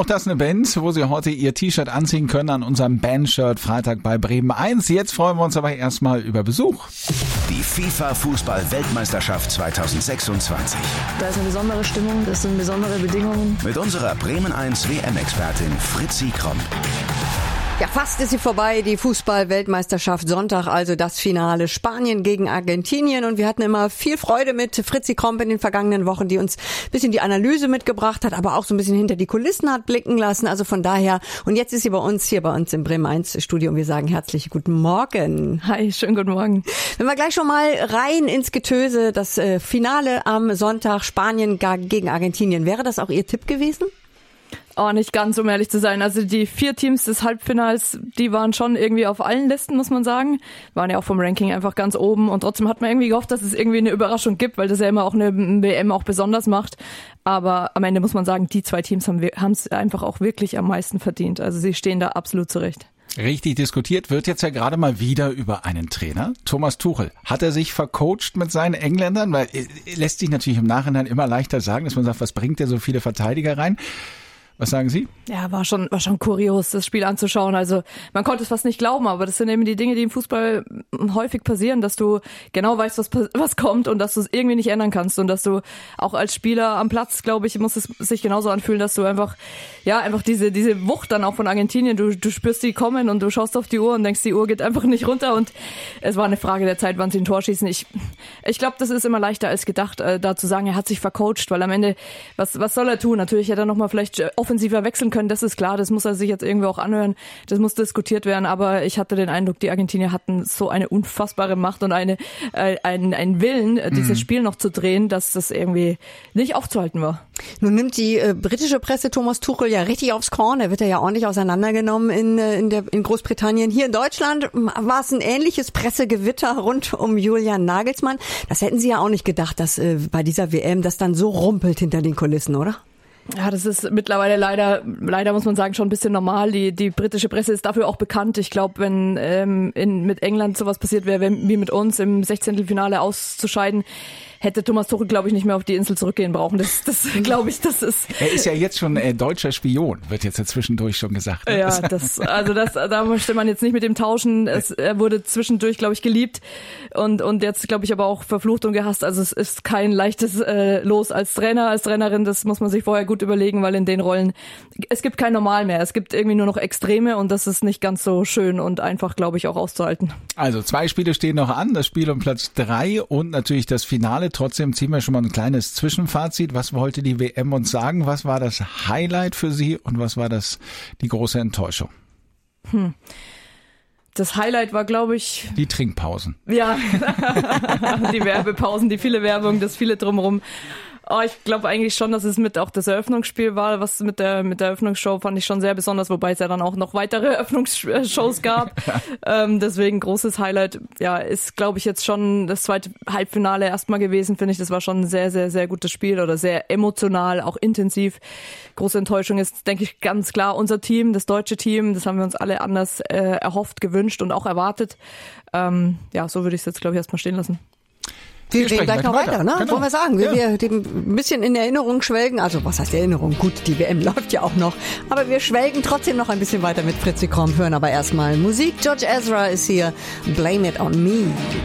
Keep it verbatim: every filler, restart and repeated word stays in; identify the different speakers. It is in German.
Speaker 1: auch das eine Band, wo Sie heute Ihr T-Shirt anziehen können an unserem Bandshirt Freitag bei Bremen eins. Jetzt freuen wir uns aber erstmal über Besuch.
Speaker 2: Die FIFA-Fußball-Weltmeisterschaft zweitausendsechsundzwanzig.
Speaker 3: Da ist eine besondere Stimmung, das sind besondere Bedingungen.
Speaker 2: Mit unserer Bremen eins W M-Expertin Fritzi Kromp.
Speaker 4: Ja, fast ist sie vorbei, die Fußball-Weltmeisterschaft. Sonntag also das Finale Spanien gegen Argentinien. Und wir hatten immer viel Freude mit Fritzi Kromp in den vergangenen Wochen, die uns ein bisschen die Analyse mitgebracht hat, aber auch so ein bisschen hinter die Kulissen hat blicken lassen. Also von daher, und jetzt ist sie bei uns, hier bei uns im Bremen eins Studio und wir sagen herzlich guten Morgen.
Speaker 3: Hi, schönen guten Morgen.
Speaker 4: Wenn wir gleich schon mal rein ins Getöse, das äh, Finale am Sonntag Spanien gegen Argentinien. Wäre das auch Ihr Tipp gewesen?
Speaker 3: Oh, nicht ganz, um ehrlich zu sein. Also die vier Teams des Halbfinals, die waren schon irgendwie auf allen Listen, muss man sagen. Waren ja auch vom Ranking einfach ganz oben. Und trotzdem hat man irgendwie gehofft, dass es irgendwie eine Überraschung gibt, weil das ja immer auch eine W M auch besonders macht. Aber am Ende muss man sagen, die zwei Teams haben es einfach auch wirklich am meisten verdient. Also sie stehen da absolut zurecht.
Speaker 1: Richtig diskutiert wird jetzt ja gerade mal wieder über einen Trainer. Thomas Tuchel. Hat er sich vercoacht mit seinen Engländern? Weil lässt sich natürlich im Nachhinein immer leichter sagen, dass man sagt, was bringt der so viele Verteidiger rein? Was sagen Sie?
Speaker 3: Ja, war schon, war schon kurios, das Spiel anzuschauen. Also man konnte es fast nicht glauben, aber das sind eben die Dinge, die im Fußball häufig passieren, dass du genau weißt, was was kommt und dass du es irgendwie nicht ändern kannst und dass du auch als Spieler am Platz, glaube ich, muss es sich genauso anfühlen, dass du einfach, ja, einfach diese diese Wucht dann auch von Argentinien, du du spürst die kommen und du schaust auf die Uhr und denkst, die Uhr geht einfach nicht runter und es war eine Frage der Zeit, wann sie ein Tor schießen. Ich ich glaube, das ist immer leichter als gedacht, äh, da zu sagen, er hat sich vercoacht, weil am Ende, was was soll er tun? Natürlich hätte er nochmal vielleicht äh, offensiver wechseln können, das ist klar, das muss er sich jetzt irgendwo auch anhören, das muss diskutiert werden, aber ich hatte den Eindruck, die Argentinier hatten so eine unfassbare Macht und eine äh, einen, einen Willen, mhm. dieses Spiel noch zu drehen, dass das irgendwie nicht aufzuhalten war.
Speaker 4: Nun nimmt die äh, britische Presse Thomas Tuchel ja richtig aufs Korn, er wird ja ordentlich auseinandergenommen in, in, der, in Großbritannien. Hier in Deutschland war es ein ähnliches Pressegewitter rund um Julian Nagelsmann. Das hätten Sie ja auch nicht gedacht, dass äh, bei dieser W M das dann so rumpelt hinter den Kulissen, oder?
Speaker 3: Ja, das ist mittlerweile leider, leider muss man sagen, schon ein bisschen normal. Die die britische Presse ist dafür auch bekannt. Ich glaube, wenn ähm, in, mit England sowas passiert wäre, wie mit uns im Sechzehntelfinale auszuscheiden, hätte Thomas Tuchel, glaube ich, nicht mehr auf die Insel zurückgehen brauchen. Das, das glaube ich, das ist...
Speaker 1: Er ist ja jetzt schon äh, deutscher Spion, wird jetzt ja zwischendurch schon gesagt. Ne?
Speaker 3: Ja, das, also das, da möchte man jetzt nicht mit dem tauschen. Es, er wurde zwischendurch, glaube ich, geliebt und und jetzt, glaube ich, aber auch verflucht und gehasst. Also es ist kein leichtes äh, Los als Trainer, als Trainerin. Das muss man sich vorher gut überlegen, weil in den Rollen, es gibt kein Normal mehr. Es gibt irgendwie nur noch Extreme und das ist nicht ganz so schön und einfach, glaube ich, auch auszuhalten.
Speaker 1: Also zwei Spiele stehen noch an, das Spiel um Platz drei und natürlich das Finale. Trotzdem ziehen wir schon mal ein kleines Zwischenfazit. Was wollte die W M uns sagen? Was war das Highlight für Sie und was war das die große Enttäuschung?
Speaker 3: Hm. Das Highlight war, glaube ich...
Speaker 1: Die Trinkpausen.
Speaker 3: Ja, die Werbepausen, die viele Werbung, das viele drumherum. Oh, ich glaube eigentlich schon, dass es mit auch das Eröffnungsspiel war, was mit der mit der Eröffnungsshow fand ich schon sehr besonders, wobei es ja dann auch noch weitere Eröffnungsshows gab. Ja. Ähm, deswegen großes Highlight, ja, ist glaube ich jetzt schon das zweite Halbfinale erstmal gewesen, finde ich. Das war schon ein sehr, sehr, sehr gutes Spiel oder sehr emotional, auch intensiv. Große Enttäuschung ist, denke ich, ganz klar unser Team, das deutsche Team. Das haben wir uns alle anders äh, erhofft, gewünscht und auch erwartet. Ähm, ja, so würde ich es jetzt, glaube ich, erstmal stehen lassen.
Speaker 4: Wir, wir gehen gleich noch weiter, weiter ne?
Speaker 1: Genau.
Speaker 4: Wollen wir sagen, wir,
Speaker 1: ja.
Speaker 4: wir dem ein bisschen in Erinnerung schwelgen. Also was heißt Erinnerung? Gut, die W M läuft ja auch noch. Aber wir schwelgen trotzdem noch ein bisschen weiter mit Fritzi Kromp, hören aber erstmal Musik. George Ezra ist hier. Blame It On Me.